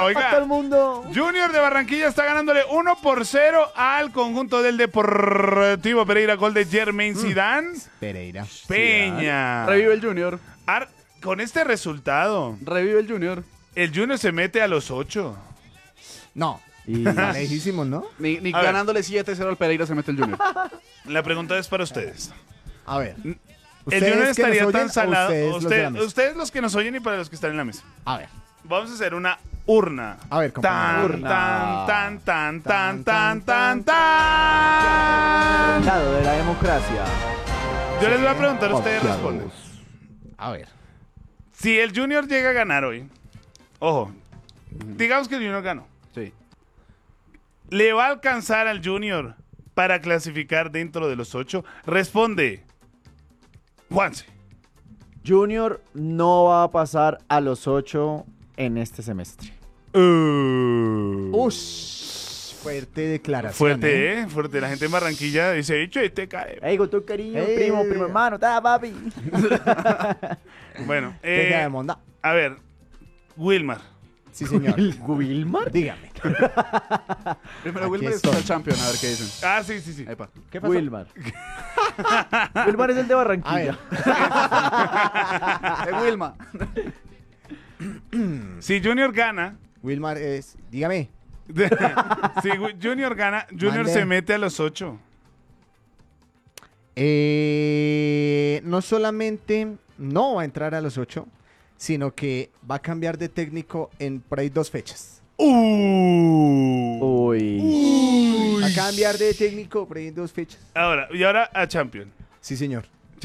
oiga. todo el mundo. Junior de Barranquilla está ganándole 1-0 al conjunto del Deportivo Pereira. Gol de Jermaine Zidane. Pereira. Peña. Revive el Junior. Con este resultado, Revive el Junior. el Junior se mete a los 8. No. Y Lejísimos, ¿no? Ni A ver. ganándole 7-0 al Pereira se mete el Junior. La pregunta es para ustedes. A ver. El ¿Ustedes Junior que estaría nos oyen tan o salado. ustedes los de la mesa? Ustedes los que nos oyen y para los que están en la mesa. A ver. Vamos a hacer una urna. A ver, Tan, compañero. tan, tan, tan, tan, tan, tan. lado de la democracia. Yo les voy a preguntar, ustedes Confiados. responden. A ver. Si el Junior llega a ganar hoy, ojo, digamos que el Junior ganó. Sí. ¿Le va a alcanzar al Junior para clasificar dentro de los 8? Responde Juanse. Junior no va a pasar a los 8 en este semestre. Fuerte declaración. Fuerte, ¿eh? Fuerte. La gente en Barranquilla dice, hecho, este cae. Ey, con tu cariño, Ey. primo hermano, ta, papi. Bueno, Deja de monda. a ver, Wilmar. Sí, señor. ¿Wilmar? Dígame. Primero Aquí Wilmer es estoy. el champion, a ver qué dicen. Ah, sí, sí, sí. Epa. ¿Qué pasó? Wilmar. Wilmar es el de A Barranquilla. ver. Es Wilma. Si Junior gana, Wilmar es... Dígame. si Junior gana, Junior Mande. se mete a los 8. No solamente no va a entrar a los 8, sino que va a cambiar de técnico en por ahí 2 fechas. Uy. Va a cambiar de técnico por ahí 2 fechas. Y ahora a Champion. Sí, señor.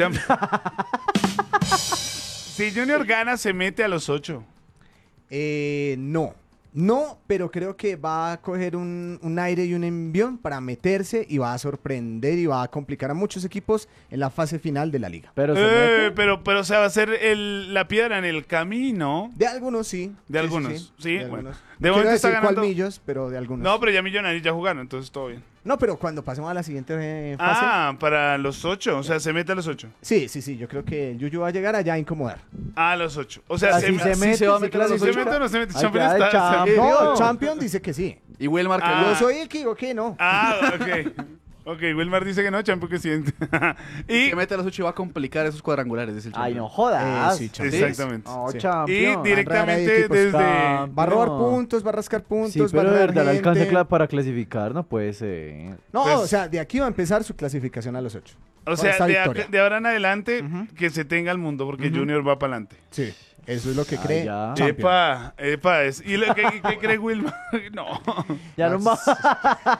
Si Junior gana, se mete a los 8. No. No, pero creo que va a coger un aire y un envión para meterse y va a sorprender y va a complicar a muchos equipos en la fase final de la liga. Pero se mete. Pero o sea, va a ser la piedra en el camino. De algunos sí. De Sí, algunos, sí, De bueno. algunos. De No quiero momento está decir ganando. Millos, pero de algunos. No, pero ya Millonarios ya jugaron, entonces todo bien. No, pero cuando pasemos a la siguiente fase. Ah, para los 8, o sea, se mete a los 8. Sí, yo creo que el Yuyu va a llegar allá a incomodar. A los 8. O sea, Así se mete, se va a sí, meter a los ¿se ocho. mete o no se mete? Ay, Champion ya, está. Champion. No, Champion dice que sí. Y Wilmar que Ah. Yo soy el que digo que no. Ok. Ok, Wilmar dice que no, Champion que sí. y se mete a los 8 y va a complicar esos cuadrangulares, dice el Ay, champion. no jodas. Sí, Champion. Exactamente. No, Sí. Y champion. directamente equipos. desde Va a robar No. puntos, va a rascar puntos, Sí, va a pero de robar verdad, le alcanza gente. para clasificar, no puede ser. No, Pues- o sea, de aquí va a empezar su clasificación a los 8. O sea, esta de, victoria. de ahora en adelante, Ujú. que se tenga el mundo, porque Ujú. Junior va para adelante. Sí, eso es lo que Ah, cree ya. Champion. Epa. ¿Y qué cree Wilmar? No. Ya no más.